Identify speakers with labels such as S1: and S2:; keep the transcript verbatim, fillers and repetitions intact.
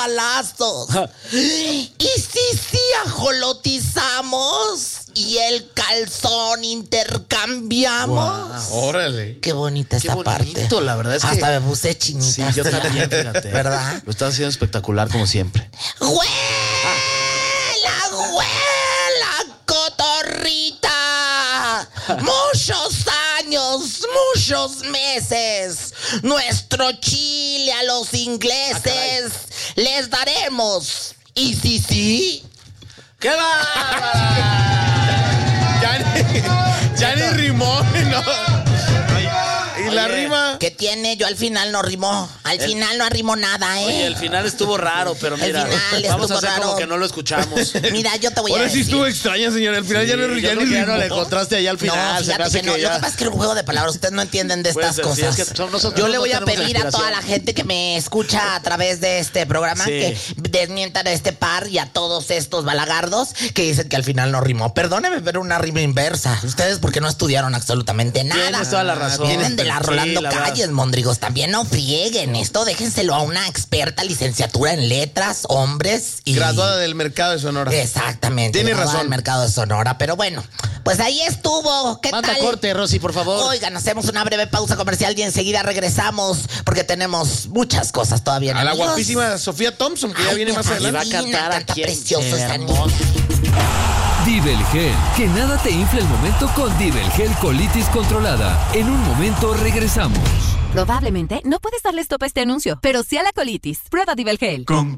S1: balazos. Y sí, sí, ajolotizamos y el calzón intercambiamos.
S2: Wow. Órale.
S1: Qué bonita
S3: Qué
S1: esta
S3: bonito,
S1: parte.
S3: la verdad es que...
S1: Hasta me puse chinita.
S3: Sí, yo también, fíjate.
S1: ¿Verdad?
S3: Lo estás haciendo espectacular como siempre.
S1: ¡Huela, huela, cotorrita! Muchos años, muchos meses, nuestro chile a los ingleses les daremos. ¿Y sí, sí?
S3: ¡Qué bárbara!
S2: Ya ni, ya ni rimó, ¿no? Y la
S3: Oye,
S2: rima.
S1: ¿Qué tiene? Yo al final no rimó. Al
S3: El-
S1: final no arrimó nada, ¿eh?
S3: Oye, el final estuvo raro, pero
S1: El
S3: mira,
S1: final
S3: vamos
S1: estuvo
S3: a hacer
S1: raro.
S3: como que no lo escuchamos.
S1: Mira, yo te voy a
S2: Ahora sí
S1: decir.
S2: estuvo extraña, señora. Al final
S3: Sí,
S2: ya no,
S3: yo
S2: ya
S3: creo
S2: ni
S3: que ya no
S2: rimó.
S3: le encontraste ahí al final.
S1: No,
S3: se me
S1: fíjate
S3: hace
S1: que no.
S3: que
S1: Lo
S3: ya-
S1: que pasa es que el juego de palabras, ustedes no entienden de
S3: Puede
S1: estas
S3: ser, sí,
S1: cosas.
S3: es que son- nosotros
S1: Yo le
S3: no
S1: voy a
S3: tenemos
S1: pedir a toda
S3: inspiración.
S1: la gente que me escucha a través de este programa
S3: Sí.
S1: que desmientan a este par y a todos estos balagardos que dicen que al final no rimó. Perdóneme, pero una rima inversa. Ustedes porque no estudiaron absolutamente nada.
S3: Tienes toda la razón.
S1: Vienen de la
S3: Sí,
S1: Rolando
S3: la verdad.
S1: Calles, mondrigos. También no frieguen esto. Déjenselo a una experta licenciatura en letras, hombres y...
S2: Graduada del mercado de Sonora.
S1: Exactamente.
S2: Tiene
S1: graduada
S2: razón.
S1: del mercado de Sonora. Pero bueno, pues ahí estuvo. ¿Qué
S3: Manda
S1: tal?
S3: corte, Rosy, por favor.
S1: Oigan, hacemos una breve pausa comercial y enseguida regresamos porque tenemos muchas cosas todavía.
S2: A la
S1: amigos.
S2: guapísima Sofía Thompson, que ya
S1: Ay,
S2: viene
S1: qué
S2: más adelante.
S3: Y va a
S1: divina,
S3: cantar
S1: canta
S3: aquí.
S1: precioso esa
S3: hermoso.
S4: Divelgel, que nada te infle el momento con Divelgel colitis controlada. En un momento regresamos.
S5: Probablemente no puedes darle stop a este anuncio, pero sí a la colitis. Prueba Divelgel.
S6: Con